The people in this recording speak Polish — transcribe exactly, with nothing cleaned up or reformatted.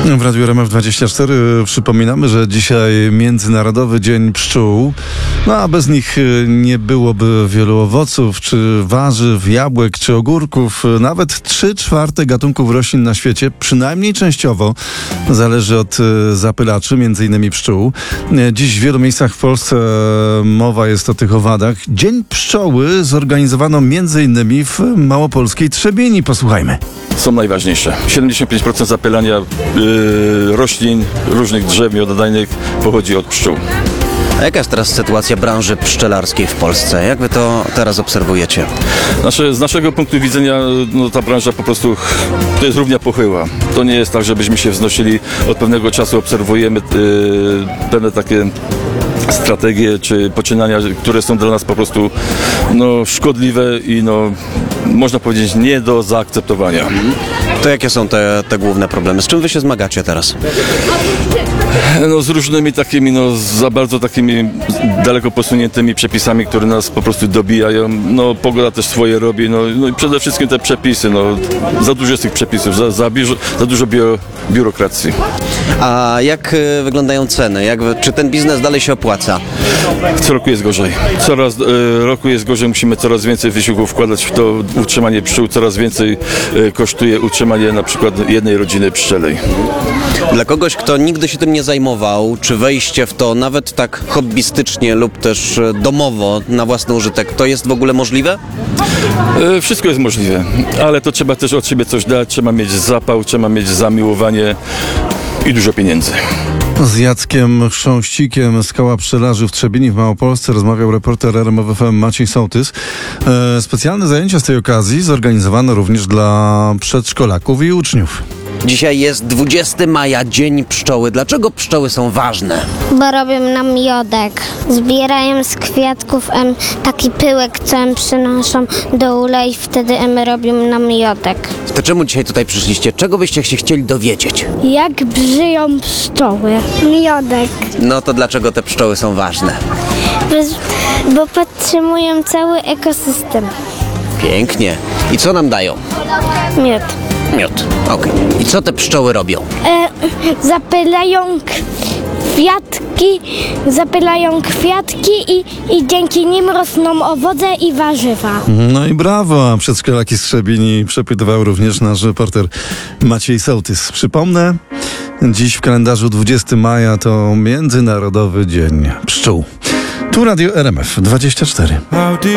W Radiu R M F dwadzieścia cztery przypominamy, że dzisiaj Międzynarodowy Dzień Pszczół. No a bez nich nie byłoby wielu owoców, czy warzyw, jabłek, czy ogórków. Nawet trzy czwarte gatunków roślin na świecie, przynajmniej częściowo, zależy od zapylaczy, między innymi pszczół. Dziś w wielu miejscach w Polsce mowa jest o tych owadach. Dzień Pszczoły zorganizowano między innymi w małopolskiej Trzebieni. Posłuchajmy. Są najważniejsze. siedemdziesiąt pięć procent zapylania yy, roślin, różnych drzew miododajnych pochodzi od pszczół. A jaka jest teraz sytuacja branży pszczelarskiej w Polsce? Jak wy to teraz obserwujecie? Nasze, z naszego punktu widzenia no, ta branża po prostu to jest równia pochyła. To nie jest tak, żebyśmy się wznosili. Od pewnego czasu obserwujemy yy, pewne takie strategie czy poczynania, które są dla nas po prostu no, szkodliwe i no, można powiedzieć nie do zaakceptowania. To jakie są te, te główne problemy? Z czym wy się zmagacie teraz? No, z różnymi takimi, no, za bardzo takimi daleko posuniętymi przepisami, które nas po prostu dobijają. No, pogoda też swoje robi, no, no i przede wszystkim te przepisy, no, za dużo jest tych przepisów, za, za, biuro, za dużo biuro, biurokracji. A jak y, wyglądają ceny? Jak, czy ten biznes dalej się opłaca? Co roku jest gorzej. Coraz y, roku jest gorzej, musimy coraz więcej wysiłku wkładać w to utrzymanie pszczół, coraz więcej y, kosztuje utrzymanie na przykład jednej rodziny pszczelej. Dla kogoś, kto nigdy się tym nie zajmował, czy wejście w to nawet tak hobbystycznie lub też domowo na własny użytek, to jest w ogóle możliwe? Y, wszystko jest możliwe, ale to trzeba też od siebie coś dać, trzeba mieć zapał, trzeba mieć zamiłowanie i dużo pieniędzy. Z Jackiem Chrząścikiem z Koła Pszczelarzy w Trzebieni w Małopolsce rozmawiał reporter R M F F M Maciej Sołtys. E, specjalne zajęcia z tej okazji zorganizowano również dla przedszkolaków i uczniów. Dzisiaj jest dwudziestego maja, Dzień Pszczoły. Dlaczego pszczoły są ważne? Bo robią nam miodek. Zbierają z kwiatków em, taki pyłek, co em przynoszą do ula i wtedy em robią nam miodek. To czemu dzisiaj tutaj przyszliście? Czego byście się chcieli dowiedzieć? Jak brzmią pszczoły? Miodek. No to dlaczego te pszczoły są ważne? Bo, bo podtrzymują cały ekosystem. Pięknie. I co nam dają? Miód. Miód. Okej. I co te pszczoły robią? E, zapylają kwiatki, zapylają kwiatki i, i dzięki nim rosną owoce i warzywa. No i brawo, a przedszkolaki z Trzebieni przepytywał również nasz reporter Maciej Sołtys. Przypomnę, dziś w kalendarzu dwudziestego maja to Międzynarodowy Dzień Pszczół. Tu Radio R M F dwadzieścia cztery.